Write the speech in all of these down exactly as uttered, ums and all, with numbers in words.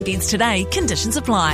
Bids today, conditions apply.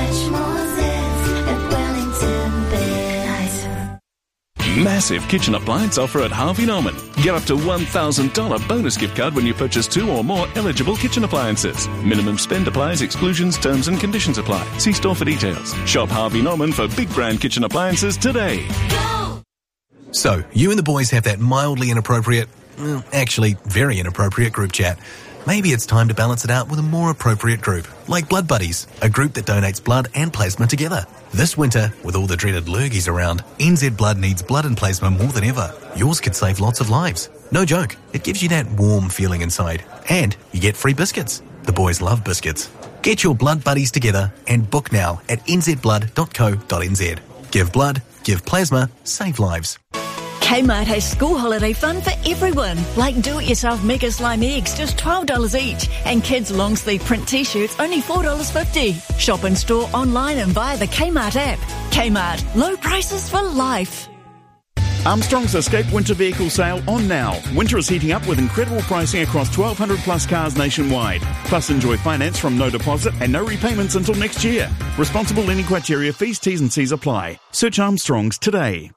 Massive kitchen appliance offer at Harvey Norman. Get up to one thousand dollars bonus gift card when you purchase two or more eligible kitchen appliances. Minimum spend applies, exclusions, terms and conditions apply. See store for details. Shop Harvey Norman for big brand kitchen appliances today. Go! So, you and the boys have that mildly inappropriate, well, actually very inappropriate group chat. Maybe it's time to balance it out with a more appropriate group, like Blood Buddies, a group that donates blood and plasma together. This winter, with all the dreaded lurgies around, N Z Blood needs blood and plasma more than ever. Yours could save lots of lives. No joke, it gives you that warm feeling inside. And you get free biscuits. The boys love biscuits. Get your Blood Buddies together and book now at n z blood dot co dot n z. Give blood, give plasma, save lives. Kmart has school holiday fun for everyone, like do-it-yourself Mega Slime eggs, just twelve dollars each, and kids' long-sleeve print t-shirts, only four dollars fifty. Shop in store, online and via the Kmart app. Kmart, low prices for life. Armstrong's Escape Winter Vehicle Sale on now. Winter is heating up with incredible pricing across twelve hundred plus cars nationwide. Plus enjoy finance from no deposit and no repayments until next year. Responsible lending criteria, fees, T's and C's apply. Search Armstrong's today.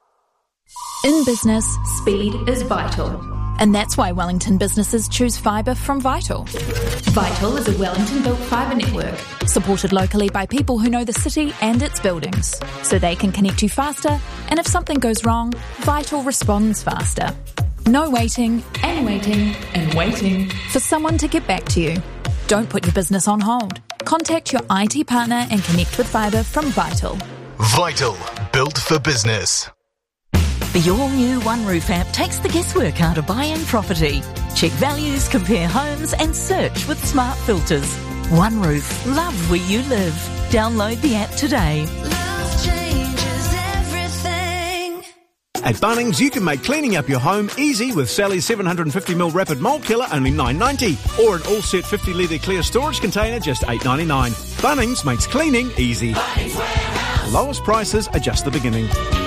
In business, speed is vital. And that's why Wellington businesses choose fibre from Vital. Vital is a Wellington-built fibre network, supported locally by people who know the city and its buildings, so they can connect you faster, and if something goes wrong, Vital responds faster. No waiting, and waiting, and waiting for someone to get back to you. Don't put your business on hold. Contact your I T partner and connect with fibre from Vital. Vital, built for business. The all-new OneRoof app takes the guesswork out of buying property. Check values, compare homes and search with smart filters. OneRoof, love where you live. Download the app today. Love changes everything. At Bunnings, you can make cleaning up your home easy with Sally's seven hundred fifty milliliter Rapid Mold Killer, only nine ninety, or an all-set fifty litre clear storage container, just eight ninety-nine. Bunnings makes cleaning easy. Bunnings Warehouse. Lowest prices are just the beginning.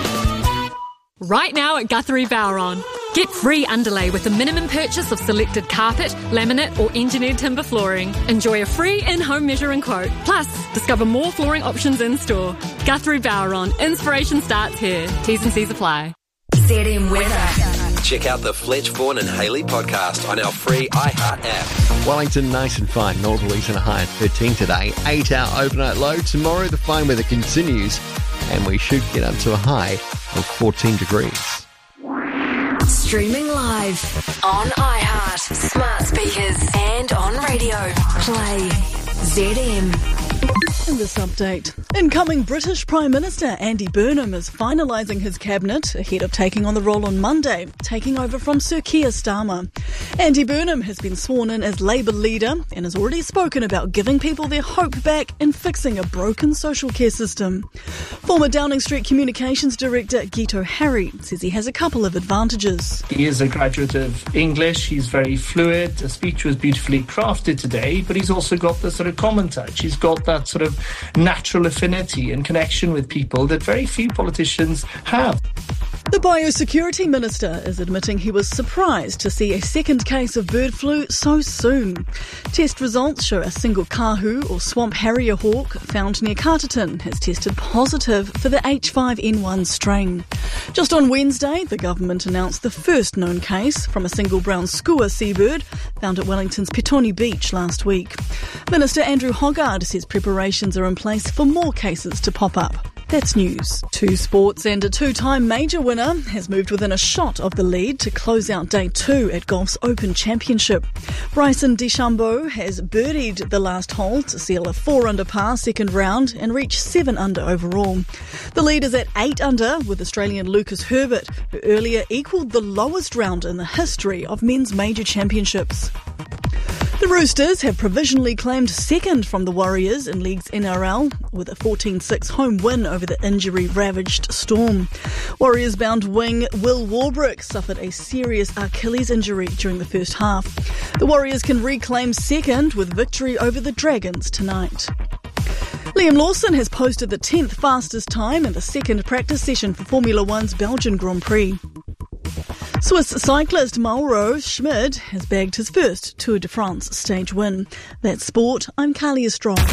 Right now at Guthrie Bowron. Get free underlay with a minimum purchase of selected carpet, laminate or engineered timber flooring. Enjoy a free in-home measuring quote. Plus, discover more flooring options in-store. Guthrie Bowron. Inspiration starts here. T's and C's apply. Z M Weather. Check out the Fletch, Vaughan and Hayley podcast on our free iHeart app. Wellington, nice and fine. Northerlies and a high of thirteen today. eight hour overnight low. Tomorrow, the fine weather continues, and we should get up to a high of fourteen degrees. Streaming live on iHeart, smart speakers and on radio. Play Z M. In this update, incoming British Prime Minister Andy Burnham is finalising his cabinet ahead of taking on the role on Monday, taking over from Sir Keir Starmer. Andy Burnham has been sworn in as Labour leader and has already spoken about giving people their hope back and fixing a broken social care system. Former Downing Street Communications Director Gito Harry says he has a couple of advantages. He is a graduate of English, he's very fluid, the speech was beautifully crafted today, but he's also got the sort of common touch. He's got that sort of natural affinity and connection with people that very few politicians have. The Biosecurity Minister is admitting he was surprised to see a second case of bird flu so soon. Test results show a single kahu or swamp harrier hawk found near Carterton has tested positive for the H five N one strain. Just on Wednesday, the government announced the first known case from a single brown skua seabird found at Wellington's Petone Beach last week. Minister Andrew Hoggard says preparations are in place for more cases to pop up. That's news. Two sports and a two-time major winner has moved within a shot of the lead to close out day two at golf's Open Championship. Bryson DeChambeau has birdied the last hole to seal a four under par second round and reach seven under overall. The lead is at eight under with Australian Lucas Herbert, who earlier equalled the lowest round in the history of men's major championships. The Roosters have provisionally claimed second from the Warriors in League's N R L with a fourteen six home win over the injury-ravaged Storm. Warriors-bound wing Will Warbrick suffered a serious Achilles injury during the first half. The Warriors can reclaim second with victory over the Dragons tonight. Liam Lawson has posted the tenth fastest time in the second practice session for Formula One's Belgian Grand Prix. Swiss cyclist Mauro Schmid has bagged his first Tour de France stage win. That's sport. I'm Carlia Strong.